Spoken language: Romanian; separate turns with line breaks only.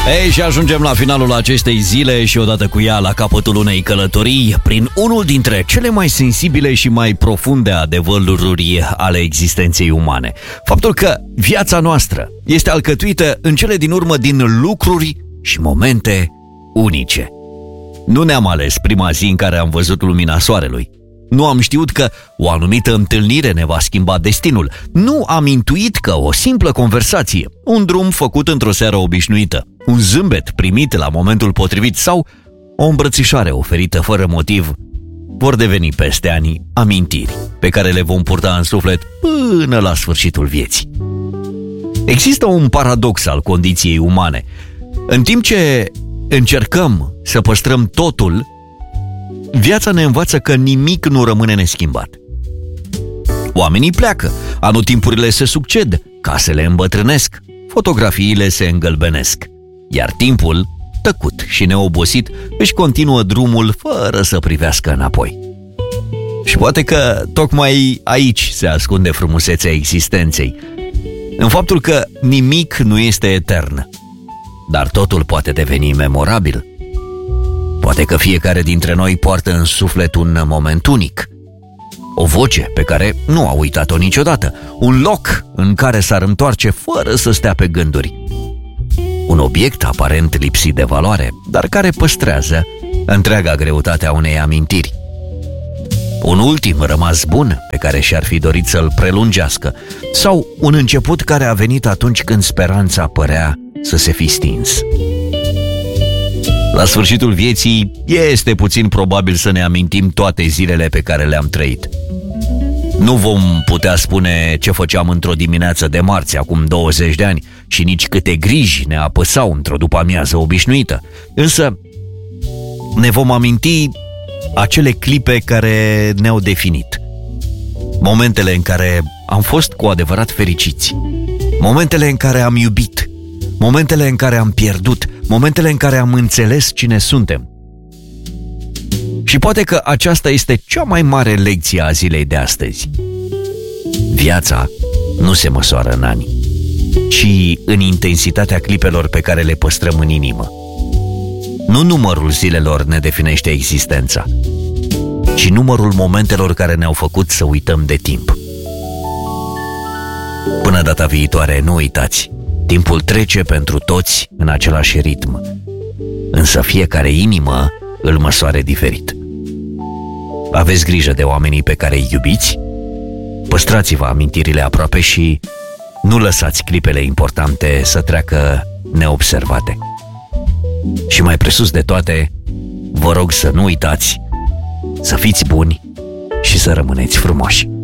Ei, și ajungem la finalul acestei zile și odată cu ea la capătul unei călătorii prin unul dintre cele mai sensibile și mai profunde adevăruri ale existenței umane. Faptul că viața noastră este alcătuită în cele din urmă din lucruri și momente unice. Nu ne-am ales prima zi în care am văzut lumina soarelui. Nu am știut că o anumită întâlnire ne va schimba destinul. Nu am intuit că o simplă conversație, un drum făcut într-o seară obișnuită, un zâmbet primit la momentul potrivit sau o îmbrățișare oferită fără motiv vor deveni peste ani amintiri pe care le vom purta în suflet până la sfârșitul vieții. Există un paradox al condiției umane. În timp ce încercăm să păstrăm totul, viața ne învață că nimic nu rămâne neschimbat. Oamenii pleacă, anotimpurile se succed, casele îmbătrânesc, fotografiile se îngălbenesc, iar timpul, tăcut și neobosit, își continuă drumul fără să privească înapoi. Și poate că tocmai aici se ascunde frumusețea existenței, în faptul că nimic nu este etern, dar totul poate deveni memorabil. Poate că fiecare dintre noi poartă în suflet un moment unic, o voce pe care nu a uitat-o niciodată, un loc în care s-ar întoarce fără să stea pe gânduri, un obiect aparent lipsit de valoare, dar care păstrează întreaga greutate a unei amintiri, un ultim rămas bun pe care și-ar fi dorit să-l prelungească, sau un început care a venit atunci când speranța părea să se fi stins. La sfârșitul vieții este puțin probabil să ne amintim toate zilele pe care le-am trăit. Nu vom putea spune ce făceam într-o dimineață de marți acum 20 de ani și nici câte griji ne apăsau într-o după-amiază obișnuită. Însă ne vom aminti acele clipe care ne-au definit. Momentele în care am fost cu adevărat fericiți. Momentele în care am iubit. Momentele în care am pierdut. Momentele în care am înțeles cine suntem. Și poate că aceasta este cea mai mare lecție a zilei de astăzi. Viața nu se măsoară în ani, ci în intensitatea clipelor pe care le păstrăm în inimă. Nu numărul zilelor ne definește existența, ci numărul momentelor care ne-au făcut să uităm de timp. Până data viitoare, nu uitați, timpul trece pentru toți în același ritm, însă fiecare inimă îl măsoare diferit. Aveți grijă de oamenii pe care îi iubiți, păstrați-vă amintirile aproape și nu lăsați clipele importante să treacă neobservate. Și mai presus de toate, vă rog să nu uitați, să fiți buni și să rămâneți frumoși.